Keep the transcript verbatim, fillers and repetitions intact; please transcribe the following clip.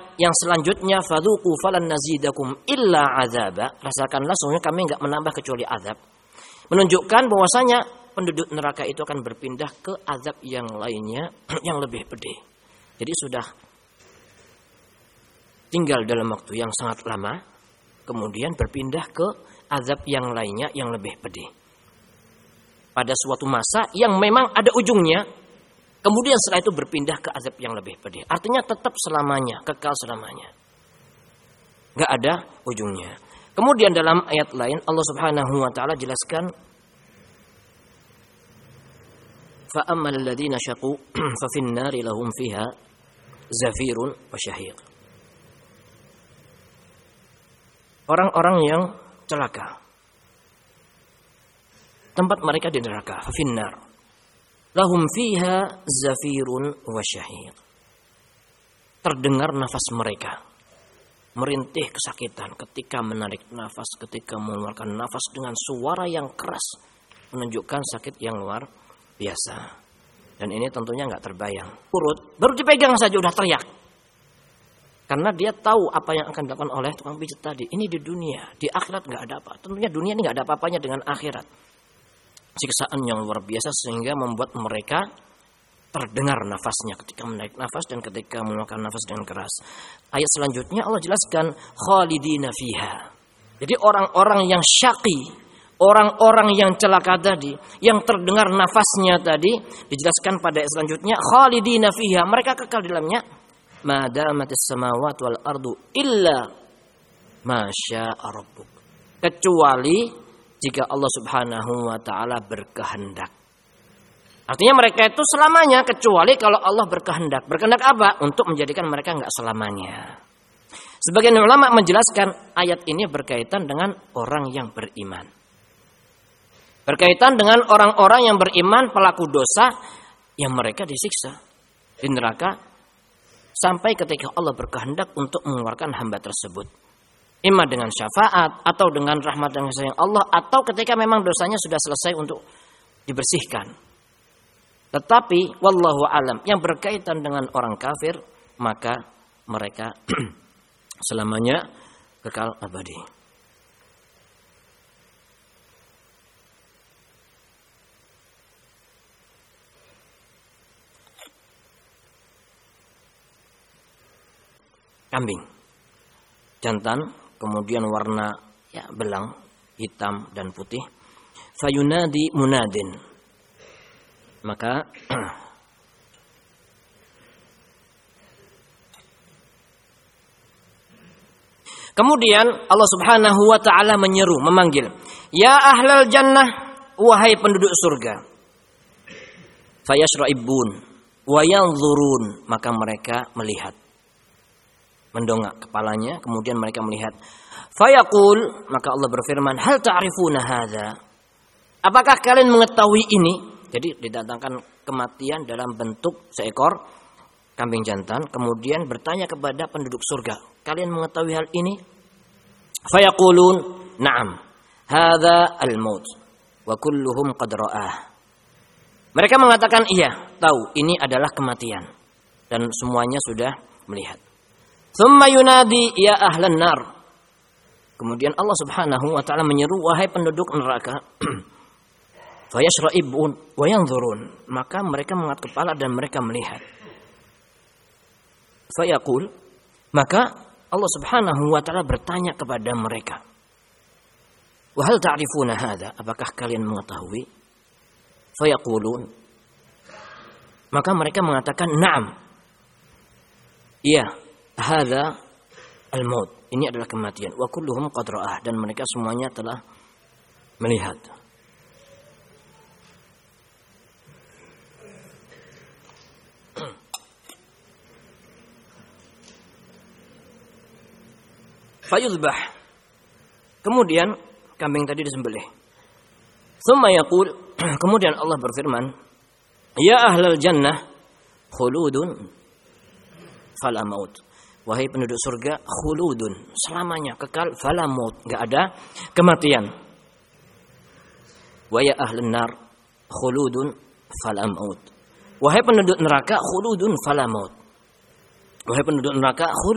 yang selanjutnya fadzuqu falan nazidakum illa azaba, rasakanlah sungguh kami enggak menambah kecuali azab. Menunjukkan bahwasanya penduduk neraka itu akan berpindah ke azab yang lainnya yang lebih pedih. Jadi sudah tinggal dalam waktu yang sangat lama, kemudian berpindah ke azab yang lainnya yang lebih pedih. Pada suatu masa yang memang ada ujungnya, kemudian setelah itu berpindah ke azab yang lebih pedih. Artinya tetap selamanya, kekal selamanya. Gak ada ujungnya. Kemudian dalam ayat lain Allah Subhanahu wa taala jelaskan, fa ammal ladzina syaqu fa fin nari lahum fiha zafirun wa syahiq. Orang-orang yang celaka, tempat mereka di neraka, fa fin nar lahum fiha zafirun wa syahiq. Terdengar nafas mereka merintih kesakitan ketika menarik nafas, ketika mengeluarkan nafas dengan suara yang keras, menunjukkan sakit yang luar biasa. Dan ini tentunya nggak terbayang. Urut, baru dipegang saja udah teriak. Karena dia tahu apa yang akan dilakukan oleh tukang pijat tadi. Ini di dunia, di akhirat nggak ada apa. Tentunya dunia ini nggak ada apa-apanya dengan akhirat. Siksaan yang luar biasa sehingga membuat mereka terdengar nafasnya ketika menarik nafas dan ketika mengeluarkan nafas dengan keras. Ayat selanjutnya Allah jelaskan khalidina fiha. Jadi orang-orang yang syaqi, orang-orang yang celaka tadi, yang terdengar nafasnya tadi, dijelaskan pada ayat selanjutnya khalidina fiha, mereka kekal di dalamnya madamatis samawati wal ardu illa ma syaa rabbuk, kecuali jika Allah Subhanahu wa taala berkehendak. Artinya mereka itu selamanya, kecuali kalau Allah berkehendak. Berkehendak apa? Untuk menjadikan mereka enggak selamanya. Sebagian ulama menjelaskan ayat ini berkaitan dengan orang yang beriman. Berkaitan dengan orang-orang yang beriman, pelaku dosa, yang mereka disiksa di neraka sampai ketika Allah berkehendak untuk mengeluarkan hamba tersebut. Imma dengan syafaat, atau dengan rahmat dan sayang Allah, atau ketika memang dosanya sudah selesai untuk dibersihkan. Tetapi wallahu alam, yang berkaitan dengan orang kafir, maka mereka selamanya kekal abadi. Kambing jantan, kemudian warna ya belang, hitam dan putih. Fayunadi munadin, maka kemudian Allah Subhanahu wa taala menyeru, memanggil, ya ahlal jannah, wahai penduduk surga. Fayashra'ibun wa yanzurun, maka mereka melihat, mendongak kepalanya, kemudian mereka melihat. Fayaqul, maka Allah berfirman, hal ta'rifuna hadza, apakah kalian mengetahui ini? Jadi didatangkan kematian dalam bentuk seekor kambing jantan, kemudian bertanya kepada penduduk surga, kalian mengetahui hal ini? Fayaqulun na'am, hadza al-maut wa kulluhum qad ra'ah. Mereka mengatakan iya, tahu ini adalah kematian dan semuanya sudah melihat. Tsumma yunadi ya ahlan nar. Kemudian Allah Subhanahu wa taala menyeru, wahai penduduk neraka. Fayashra'ibun wa yanzurun, maka mereka mengangkat kepala dan mereka melihat. Fayaqul, maka Allah Subhanahu wa taala bertanya kepada mereka, wa hal ta'rifuna hadza, apakah kalian mengetahui? Fayaqulun, maka mereka mengatakan na'am, iya, hadza al-maut, ini adalah kematian, wa kulluhum qad ra'ah, dan mereka semuanya telah melihat. Fayuzbah, kemudian kambing tadi disembelih. Tsumma yaqul, kemudian Allah berfirman, ya ahlal jannah khuludun fala maut, wahai penduduk surga, khuludun, selamanya kekal, fala maut, enggak ada kematian. Wa ya ahlan nar khuludun fala maut, wahai penduduk neraka, khuludun fala maut, wahai penduduk neraka, khuludun